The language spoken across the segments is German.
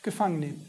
gefangen nehmen.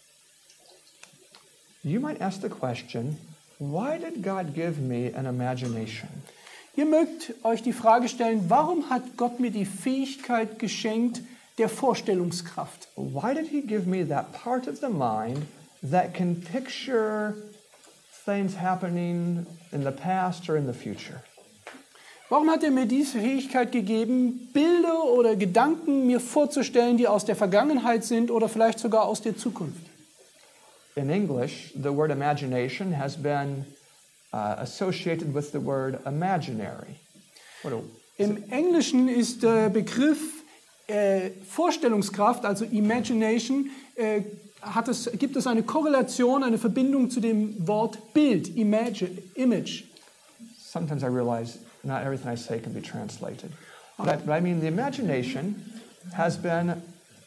You might ask the question, why did God give me an imagination? Ihr mögt euch die Frage stellen, warum hat Gott mir die Fähigkeit geschenkt der Vorstellungskraft? Why did he give me that part of the mind that can picture things happening in the past or in the future? Warum hat er mir diese Fähigkeit gegeben, Bilder oder Gedanken mir vorzustellen, die aus der Vergangenheit sind oder vielleicht sogar aus der Zukunft? In English, the word imagination has been associated with the word imaginary. Im Englischen ist der Begriff Vorstellungskraft, also Imagination, gibt es eine Korrelation, eine Verbindung zu dem Wort Bild, Image. Sometimes I realize not everything I say can be translated. But I mean, the imagination has been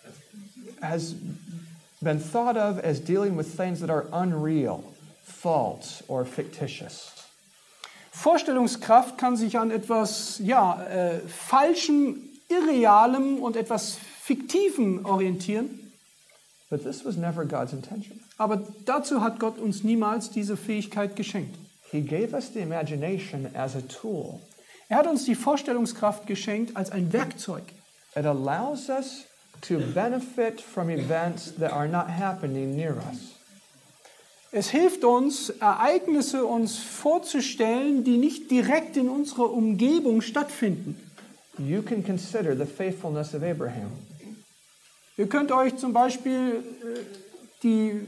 thought of as dealing with things that are unreal, false, or fictitious. Vorstellungskraft kann sich an etwas Falschem, Irrealem und etwas Fiktivem orientieren. But this was never God's intention. Aber dazu hat Gott uns niemals diese Fähigkeit geschenkt. He gave us the imagination as a tool. Er hat uns die Vorstellungskraft geschenkt als ein Werkzeug. It allows us to benefit from events that are not happening near us. Es hilft uns, Ereignisse uns vorzustellen, die nicht direkt in unserer Umgebung stattfinden. You can consider the faithfulness of Abraham. Ihr könnt euch zum Beispiel die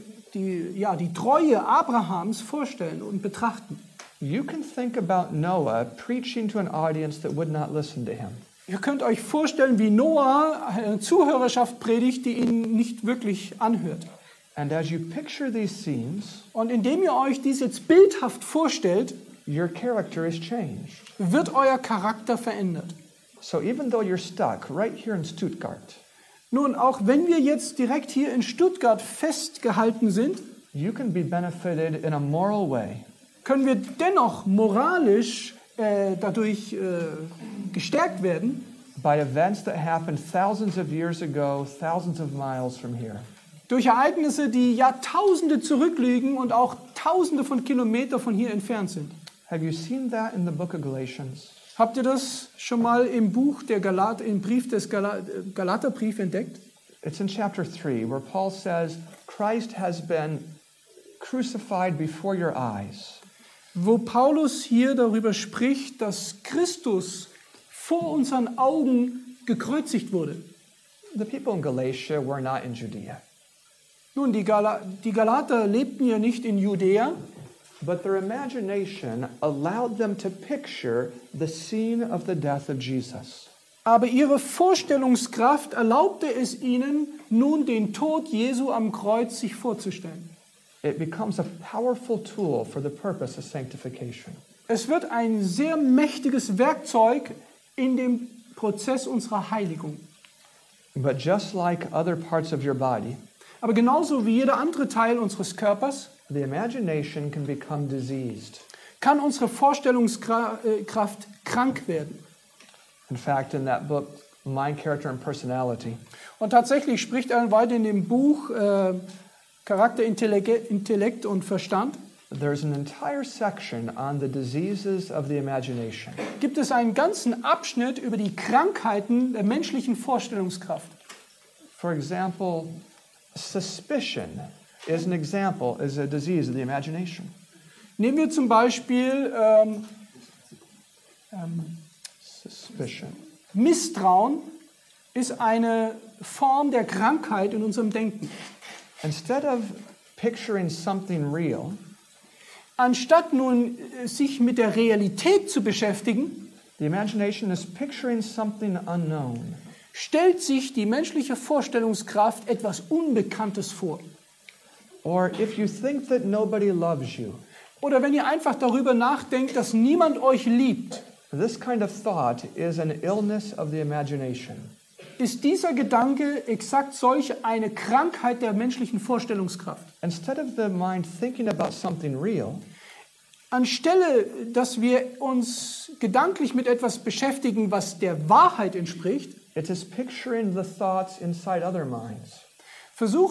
Treue Abrahams vorstellen und betrachten. You can think about Noah preaching to an audience that would not listen to him. Ihr könnt euch vorstellen, wie Noah eine Zuhörerschaft predigt, die ihn nicht wirklich anhört. And as you picture these scenes, Und indem ihr euch dies jetzt bildhaft vorstellt, your character is changed. wird euer Charakter verändert. So even though you're stuck right here in Stuttgart, Nun, auch wenn wir jetzt direkt hier in Stuttgart festgehalten sind, you can be benefited in a moral way können wir dennoch moralisch dadurch gestärkt werden, by events that happened thousands of years ago, thousands of miles from here. durch Ereignisse, die Jahrtausende zurückliegen und auch Tausende von Kilometern von hier entfernt sind. Have you seen that in the book of Galatians? Habt ihr das schon mal im Buch im Brief des Galaterbrief entdeckt? It's in chapter 3 where Paul says, Christ has been crucified before your eyes. Wo Paulus hier darüber spricht, dass Christus vor unseren Augen gekreuzigt wurde. The people in Galatia were not in Judea, Nun, die Galater lebten ja nicht in Judäa, but their imagination allowed them to picture the scene of the death of Jesus. aber ihre Vorstellungskraft erlaubte es ihnen, nun den Tod Jesu am Kreuz sich vorzustellen. It becomes a powerful tool for the purpose of sanctification. Es wird ein sehr mächtiges Werkzeug in dem Prozess unserer Heiligung. But just like other parts of your body, Aber genauso wie jeder andere Teil unseres Körpers the imagination can become diseased. kann unsere Vorstellungskraft krank werden. In fact, in that book, Mind, Character, and Personality, Und tatsächlich spricht er weiter in dem Buch Charakter, Intellekt und Verstand. there's an entire section on the diseases of the imagination. Gibt es einen ganzen Abschnitt über die Krankheiten der menschlichen Vorstellungskraft. For example, suspicion is a disease of the imagination. Nehmen wir zum Beispiel Suspicion. Misstrauen ist eine Form der Krankheit in unserem Denken. Instead of picturing something real, Anstatt nun sich mit der Realität zu beschäftigen, the imagination is picturing something unknown. stellt sich die menschliche Vorstellungskraft etwas Unbekanntes vor. Or if you think that nobody loves you, Oder wenn ihr einfach darüber nachdenkt, dass niemand euch liebt, this kind of thought is an illness of the imagination. ist dieser Gedanke exakt solch eine Krankheit der menschlichen Vorstellungskraft. Instead of the mind thinking about something real, Anstelle, dass wir uns gedanklich mit etwas beschäftigen, was der Wahrheit entspricht, it is picturing the thoughts inside other minds.